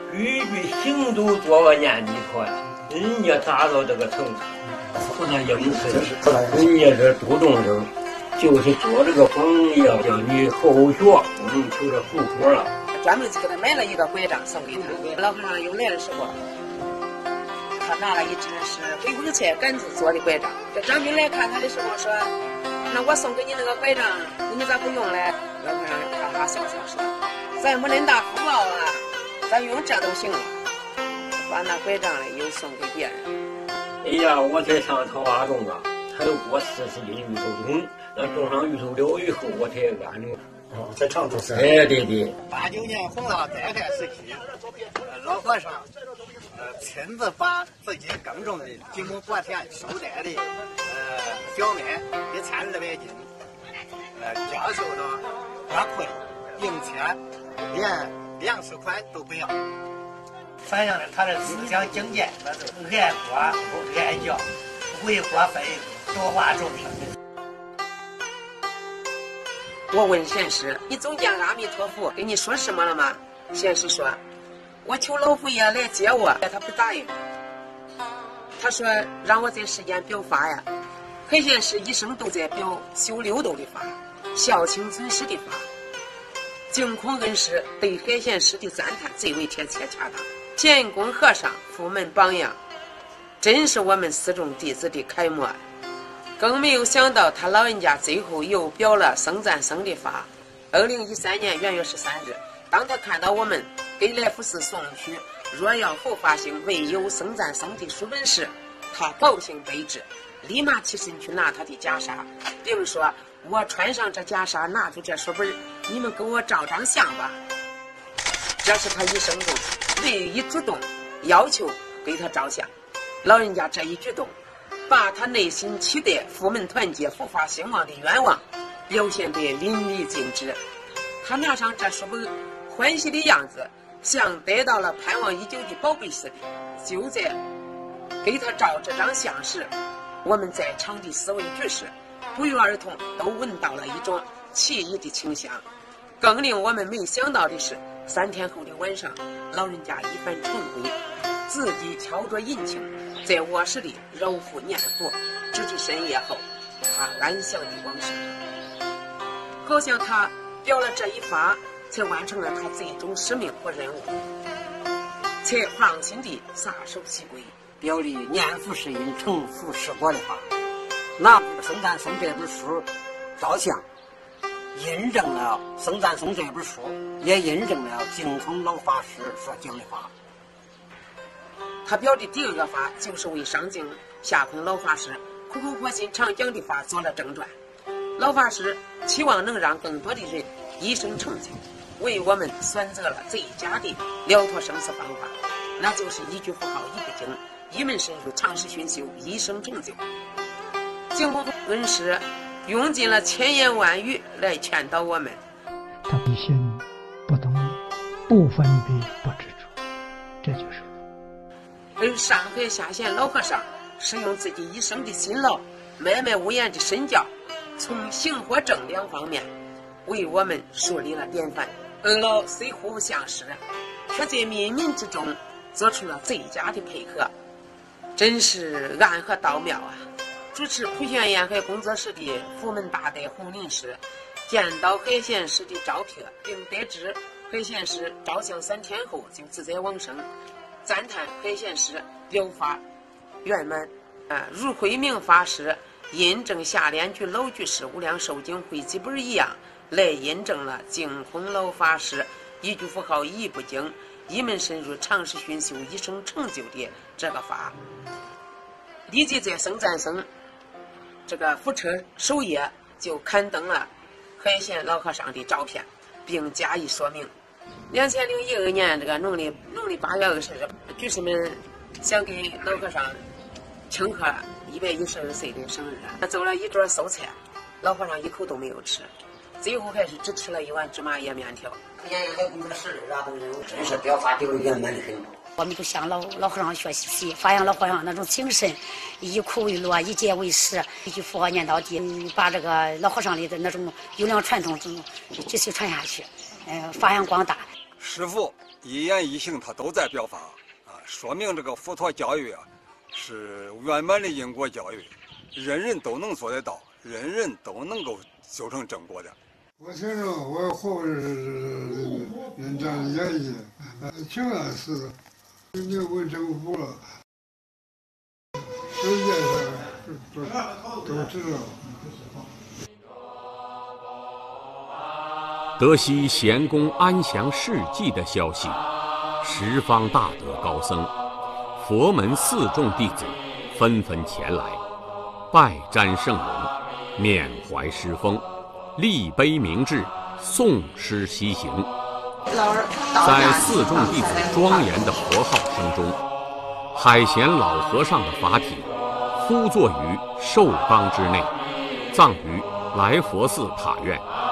句句行都做个念力团，人家达到这个程度，不但应试，人家这杜仲生就是做这个榜样，叫你后学不能求这富婆了。 专门给他买了一个拐杖送给他。老和尚又来的时候，他拿了一只是回光菜杆子做的拐杖。这张兵来看他的时候说：“那我送给你那个拐杖，你咋不用嘞？”老和尚哈哈笑笑说：“咱没恁大福报啊，咱用这都行了。”把那拐杖嘞又送给别人。 哎呀，我才上桃花种啊，才都过40斤芋头种，那种上芋头了以后，我才安了。 在长春市。 哎，对对。 89年洪涝灾害时期，老和尚亲自把自己耕种的经过国田收摘的小麦1200斤，交收到国库里，并且连粮食款都不要，反映了他的思想境界，那是爱国不爱教，为国分多花众生。 我问贤师：“你总见阿弥陀佛跟你说什么了吗？”贤师说：“我求老佛爷来接我，他不答应。他说让我在世间表法呀。海贤师一生都在表修六道的法，孝亲尊师的法。净空恩师对海贤师的赞叹最为贴切恰当。乾坤和尚佛门榜样，真是我们四众弟子的楷模。更没有想到他老人家最后又表了僧赞僧的法。2013年元月13日，当他看到我们给来福寺送去若要后发行未有僧赞僧的书本时，他高兴悲之，立马起身去拿他的袈裟，并说：“我穿上这袈裟，拿出这书本，你们给我照张相吧。”这是他一生中唯一主动要求给他照相。老人家这一举动，把他内心期待佛门团结、佛法兴旺的愿望表现得淋漓尽致。他拿上这书本，欢喜的样子像得到了盼望已久的宝贝似的。就在给他照这张相时，我们在场的四位居士不约而同都闻到了一种奇异的清香。更令我们没想到的是，3天后的晚上，老人家一番晨会，自己敲着引磬，在卧室里揉腹念佛，直至深夜后，他安详的往生。好像他表了这一法，才完成了他最终使命和任务，才放心地撒手西归， 表里念佛是因，成佛是果的法。拿僧赞僧这本书照相，印证了僧赞僧这本书，也印证了净空老法师所讲的法。 他表的第二个法，就是为上净下空老法师苦口婆心常讲的法做了正传。老法师期望能让更多的人一生成就，为我们选择了最佳的了脱生死方法，那就是一句佛号一不精，一门深入，长时熏修，一生成就。净空恩师用尽了千言万语来劝导我们。 他必心不动，不分别，不执着，这就是佛。 而上海下县老和尚是用自己一生的辛劳，默默无言的身教，从行和正两方面为我们树立了典范。二老虽互不相识，却在冥冥之中做出了最佳的配合，真是暗合道妙啊！主持普贤沿海工作室的佛门大德洪林师见到海贤师的照片，并得知海贤师照相3天后就自在往生，赞叹海贤师表法圆满如慧明法师印证下联居老居士无量寿经汇集本一样，来印证了净空老法师一句佛号一不精，一门深入，长时熏修，一生成就的这个法。立即在僧赞僧这个福车首页就刊登了海贤老和尚的照片，并加以说明。2012年这个农历8月20日，居士们想给老和尚庆贺112岁的生日，做了一桌素菜，老和尚一口都没有吃，最后还是只吃了一碗芝麻叶面条。 沿海工作室的真是表法丢圆满的很。 我们都向老和尚学习，发扬老和尚那种精神，以苦为乐，以戒为师，一句佛号念到底，把这个老和尚里的那种优良传统继续传下去，发扬光大。 师父一言一行它都在表达说明这个佛陀教育是圆满的因果教育，人人都能做得到，人人都能够修成正果的。 我听着我后人这样演绎，挺安似的，你问政府了，世界上都知道。 得悉贤公安详事迹的消息，十方大德高僧、佛门四众弟子纷纷前来，拜瞻圣容，缅怀师风，立碑明志，诵诗西行。在四众弟子庄严的佛号声中，海贤老和尚的法体呼坐于寿冈之内，葬于来佛寺塔院。